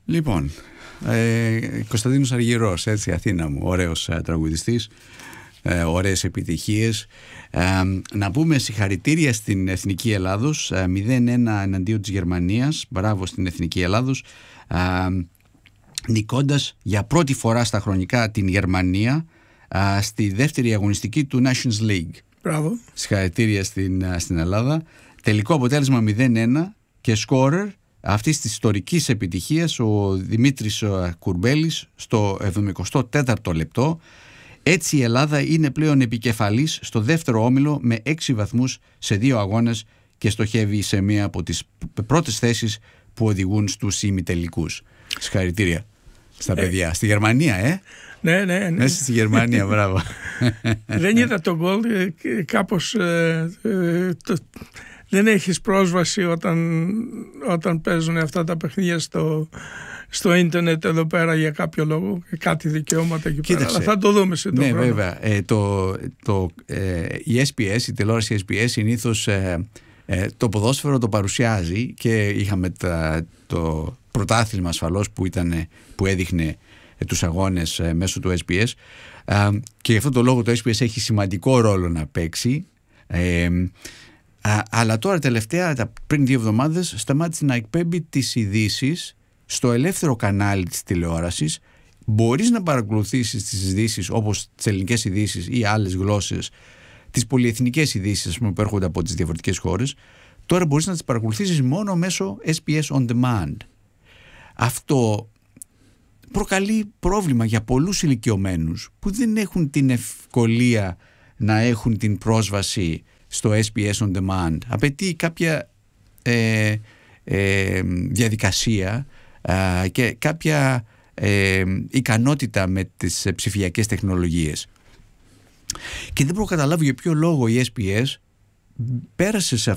Λοιπόν, Κωνσταντίνος Αργυρός, έτσι, Αθήνα μου, ωραίος τραγουδιστής, ωραίες επιτυχίες. Να πούμε συγχαρητήρια στην Εθνική Ελλάδος, 0-1 εναντίον της Γερμανίας. Μπράβο στην Εθνική Ελλάδος, νικώντας για πρώτη φορά στα χρονικά την Γερμανία στη δεύτερη αγωνιστική του Nations League. Μπράβο. Συγχαρητήρια στην Ελλάδα. Τελικό αποτέλεσμα 0-1 και σκόρερ αυτής της ιστορικής επιτυχίας ο Δημήτρης Κουρμπέλης στο 74ο λεπτό. Έτσι η Ελλάδα είναι πλέον επικεφαλής στο δεύτερο όμιλο με 6 βαθμούς σε 2 αγώνες και στοχεύει σε μία από τις πρώτες θέσεις που οδηγούν στους ημιτελικούς. Συγχαρητήρια στα παιδιά. Στη Γερμανία, Ναι. Μέσα στη Γερμανία, μπράβο. Δεν είδα τον γκολ, κάπως δεν έχεις πρόσβαση όταν παίζουν αυτά τα παιχνίδια στο ίντερνετ εδώ πέρα για κάποιο λόγο, κάτι δικαιώματα εκεί πέρα. Αλλά θα το δούμε σε το χρόνο. Βέβαια. Η SPS, η τηλεόραση SPS συνήθως το ποδόσφαιρο το παρουσιάζει και είχαμε το πρωτάθλημα ασφαλώς που έδειχνε τους αγώνες μέσω του SPS και γι' αυτό το λόγο το SPS έχει σημαντικό ρόλο να παίξει, αλλά τώρα τελευταία πριν 2 εβδομάδες σταμάτησε να εκπέμπει τις ειδήσεις στο ελεύθερο κανάλι της τηλεόρασης. Μπορείς να παρακολουθήσεις τις ειδήσεις όπως τις ελληνικές ειδήσεις ή άλλες γλώσσες, τις πολυεθνικές ειδήσεις που έρχονται από τις διαφορετικές χώρες. Τώρα μπορείς να τις παρακολουθήσεις μόνο μέσω SPS On Demand. Αυτό προκαλεί πρόβλημα για πολλούς ηλικιωμένους που δεν έχουν την ευκολία να έχουν την πρόσβαση στο SPS On Demand. Απαιτεί κάποια διαδικασία και κάποια ικανότητα με τις ψηφιακές τεχνολογίες. Και δεν μπορώ να καταλάβω για ποιο λόγο η SPS πέρασε σε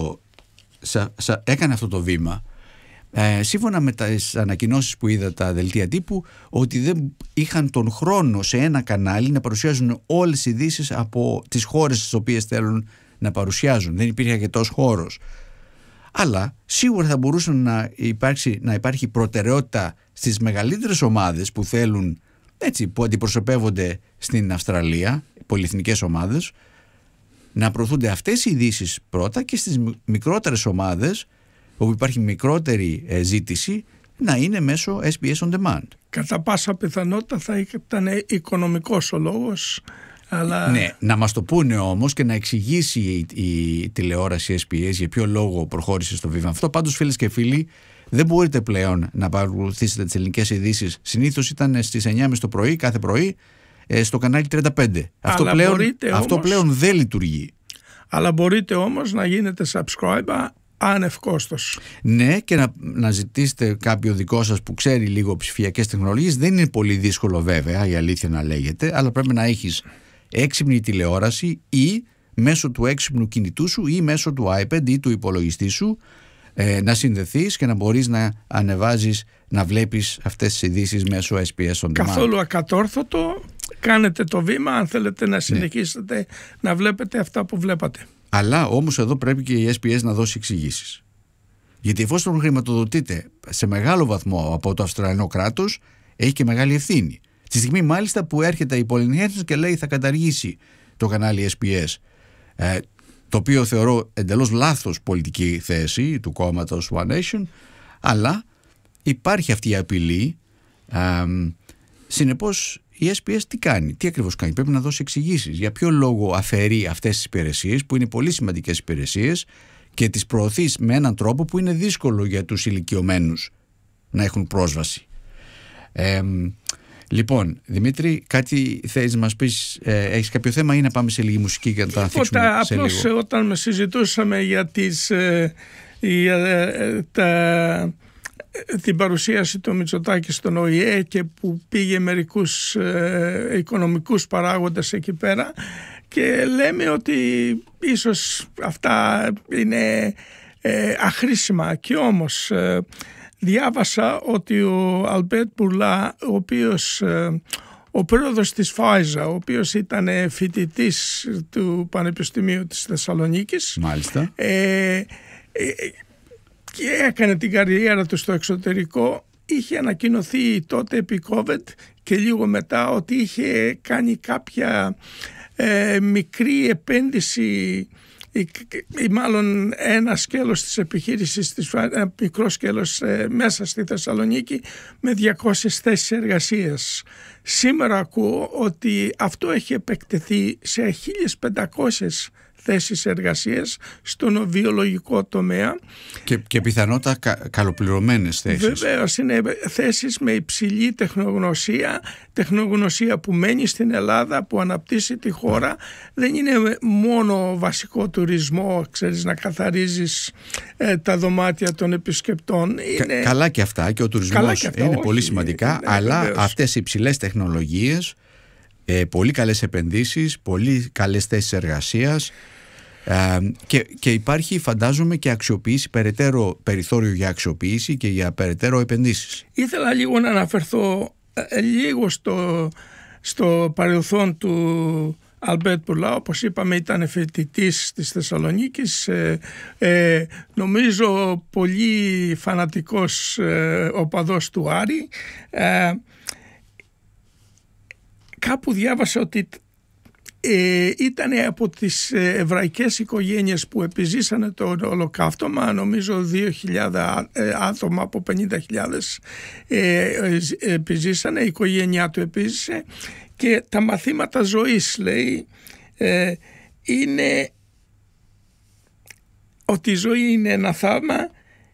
έκανε αυτό το βήμα, σύμφωνα με τις ανακοινώσεις που είδα τα δελτία τύπου, ότι δεν είχαν τον χρόνο σε ένα κανάλι να παρουσιάζουν όλες τις ειδήσεις από τις χώρες τις οποίες θέλουν να παρουσιάζουν. Δεν υπήρχε αρκετός χώρος. Αλλά σίγουρα θα μπορούσε να υπάρχει προτεραιότητα στις μεγαλύτερες ομάδες που θέλουν, έτσι, που αντιπροσωπεύονται στην Αυστραλία, πολυεθνικές ομάδες, να προωθούνται αυτές οι ειδήσεις πρώτα και στις μικρότερες ομάδες όπου υπάρχει μικρότερη ζήτηση να είναι μέσω SPS On Demand. Κατά πάσα πιθανότητα θα ήταν οικονομικός ο λόγος. Αλλά... Ναι, να μας το πούνε όμως και να εξηγήσει η τηλεόραση SPS για ποιο λόγο προχώρησε στο βήμα αυτό. Πάντως, φίλες και φίλοι, δεν μπορείτε πλέον να παρακολουθήσετε τις ελληνικές ειδήσεις. Συνήθως ήταν στις 9.30 το πρωί, κάθε πρωί, στο κανάλι 35. Αυτό πλέον δεν λειτουργεί. Αλλά μπορείτε όμως να γίνετε subscriber άνευ κόστος. Ναι, και να ζητήσετε κάποιο δικό σας που ξέρει λίγο ψηφιακές τεχνολογίες. Δεν είναι πολύ δύσκολο βέβαια, η αλήθεια να λέγεται, αλλά πρέπει να έχεις έξυπνη τηλεόραση ή μέσω του έξυπνου κινητού σου ή μέσω του iPad ή του υπολογιστή σου να συνδεθείς και να μπορείς να ανεβάζεις, να βλέπεις αυτές τις ειδήσεις μέσω SPS On Demand. Καθόλου ακατόρθωτο, κάνετε το βήμα αν θέλετε να συνεχίσετε να βλέπετε αυτά που βλέπατε. Αλλά όμως εδώ πρέπει και η SPS να δώσει εξηγήσεις. Γιατί εφόσον χρηματοδοτείται σε μεγάλο βαθμό από το Αυστραλιανό κράτος, έχει και μεγάλη ευθύνη. Στη στιγμή μάλιστα που έρχεται η Πολυνesians και λέει θα καταργήσει το κανάλι SPS, το οποίο θεωρώ εντελώς λάθος πολιτική θέση του κόμματος One Nation, αλλά υπάρχει αυτή η απειλή. Συνεπώς η SPS τι κάνει, τι ακριβώς κάνει? Πρέπει να δώσει εξηγήσεις για ποιο λόγο αφαιρεί αυτές τις υπηρεσίες που είναι πολύ σημαντικές υπηρεσίες και τις προωθεί με έναν τρόπο που είναι δύσκολο για τους ηλικιωμένους να έχουν πρόσβαση. Λοιπόν, Δημήτρη, κάτι θέλεις να μας πεις, έχεις κάποιο θέμα ή να πάμε σε λίγη μουσική και να τα θίξουμε σε λίγο? Απλώς όταν με συζητούσαμε για την παρουσίαση του Μητσοτάκη στον ΟΗΕ και που πήγε μερικούς οικονομικούς παράγοντες εκεί πέρα και λέμε ότι ίσως αυτά είναι αχρήσιμα, και όμως διάβασα ότι ο Αλμπέρτ Μπουρλά, ο πρόεδρος της Pfizer, ο οποίος ήταν φοιτητής του Πανεπιστημίου της Θεσσαλονίκης, μάλιστα, και έκανε την καριέρα του στο εξωτερικό, είχε ανακοινωθεί τότε επί COVID και λίγο μετά ότι είχε κάνει κάποια μικρή επένδυση ή μάλλον ένα σκέλος της επιχείρησης, ένα μικρό σκέλος μέσα στη Θεσσαλονίκη με 200 θέσεις εργασίας. Σήμερα ακούω ότι αυτό έχει επεκτεθεί σε 1.500 θέσεις εργασίας στον βιολογικό τομέα. Και πιθανότατα καλοπληρωμένες θέσεις. Βεβαίως, είναι θέσεις με υψηλή τεχνογνωσία που μένει στην Ελλάδα, που αναπτύσσει τη χώρα. Δεν είναι μόνο βασικό τουρισμό, ξέρεις, να καθαρίζεις τα δωμάτια των επισκεπτών. Καλά και αυτά, και ο τουρισμός είναι πολύ σημαντικά, αλλά βεβαίως. αυτές οι υψηλές τεχνολογίες, πολύ καλές επενδύσεις, πολύ καλές θέσεις εργασίας, και υπάρχει, φαντάζομαι, και αξιοποίηση, περαιτέρω περιθώριο για αξιοποίηση και για περαιτέρω επενδύσεις. Ήθελα λίγο να αναφερθώ λίγο στο παρελθόν του Αλμπέρτ Πουρλά. Όπως είπαμε, ήταν φοιτητής της Θεσσαλονίκης, νομίζω πολύ φανατικός οπαδός του Άρη. Κάπου διάβασα ότι ήταν από τις εβραϊκές οικογένειες που επιζήσανε το ολοκαύτωμα, νομίζω 2.000 άτομα από 50.000 επιζήσανε, η οικογένειά του επίζησε, και τα μαθήματα ζωής, λέει, είναι ότι η ζωή είναι ένα θαύμα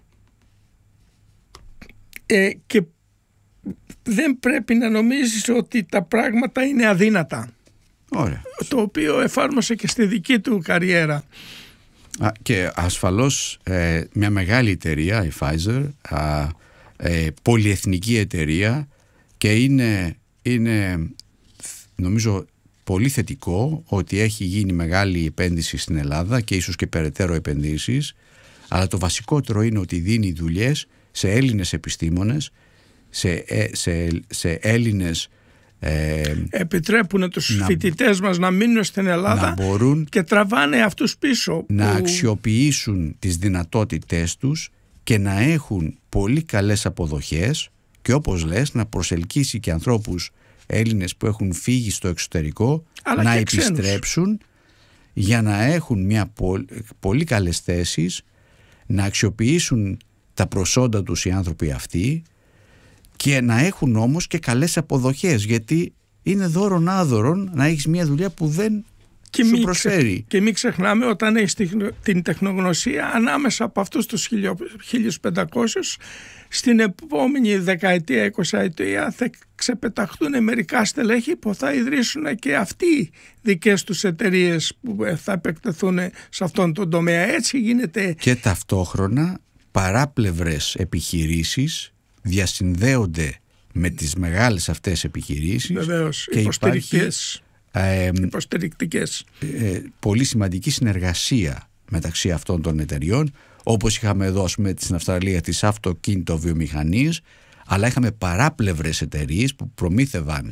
και δεν πρέπει να νομίζεις ότι τα πράγματα είναι αδύνατα. Ωραία. Το οποίο εφάρμοσε και στη δική του καριέρα. Και ασφαλώς μια μεγάλη εταιρεία, η Pfizer, πολυεθνική εταιρεία, και είναι νομίζω πολύ θετικό ότι έχει γίνει μεγάλη επένδυση στην Ελλάδα και ίσως και περαιτέρω επενδύσεις, αλλά το βασικότερο είναι ότι δίνει δουλειές σε Έλληνες επιστήμονες, σε Έλληνες, επιτρέπουν τους φοιτητές μας να μείνουν στην Ελλάδα, να μπορούν και τραβάνε αυτούς πίσω να αξιοποιήσουν τις δυνατότητές τους και να έχουν πολύ καλές αποδοχές, και όπως λες, να προσελκύσει και ανθρώπους Έλληνες που έχουν φύγει στο εξωτερικό, αλλά να και επιστρέψουν για να έχουν μια πολύ καλές θέσεις, να αξιοποιήσουν τα προσόντα τους οι άνθρωποι αυτοί, και να έχουν όμως και καλές αποδοχές, γιατί είναι δώρον άδωρον να έχεις μια δουλειά που δεν σου προσφέρει. Και μην ξεχνάμε, όταν έχεις την τεχνογνωσία, ανάμεσα από αυτούς τους 1.500, στην επόμενη δεκαετία, 20ετία, θα ξεπεταχτούν μερικά στελέχη που θα ιδρύσουν και αυτοί δικές τους εταιρείες που θα επεκτεθούν σε αυτόν τον τομέα. Έτσι γίνεται. Και ταυτόχρονα παράπλευρες επιχειρήσεις διασυνδέονται με τις μεγάλες αυτές επιχειρήσεις. Βεβαίως, και υποστηρικτικές. Πολύ σημαντική συνεργασία μεταξύ αυτών των εταιριών, όπως είχαμε εδώ, ας πούμε, στην Αυστραλία τις αυτοκίνητο-βιομηχανίες, αλλά είχαμε παράπλευρες εταιρείες που προμήθευαν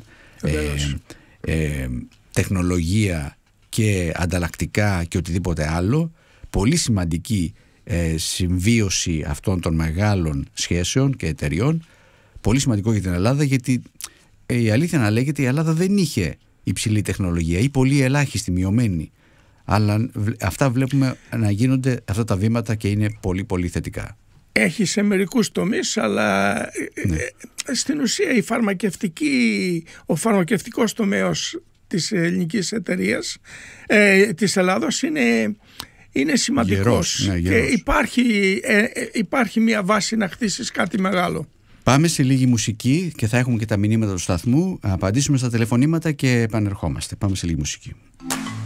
τεχνολογία και ανταλλακτικά και οτιδήποτε άλλο. Πολύ σημαντική συμβίωση αυτών των μεγάλων σχέσεων και εταιριών. Πολύ σημαντικό για την Ελλάδα, γιατί η αλήθεια να λέγεται, η Ελλάδα δεν είχε υψηλή τεχνολογία ή πολύ ελάχιστη, μειωμένη, αλλά αυτά βλέπουμε να γίνονται, αυτά τα βήματα, και είναι πολύ πολύ θετικά. Έχει σε μερικούς τομείς, αλλά στην ουσία ο φαρμακευτικός τομέας της ελληνικής εταιρείας, της Ελλάδος, είναι σημαντικός. Γερός. Και υπάρχει μια βάση να χτίσεις κάτι μεγάλο. Πάμε σε λίγη μουσική και θα έχουμε και τα μηνύματα του σταθμού. Απαντήσουμε στα τηλεφωνήματα και επανερχόμαστε. Πάμε σε λίγη μουσική.